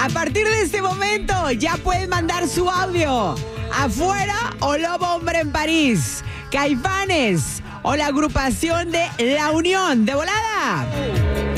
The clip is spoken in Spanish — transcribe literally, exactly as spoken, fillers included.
A partir de este momento ya pueden mandar su audio. Afuera o Lobo Hombre en París. Caifanes o la agrupación de La Unión. De volada.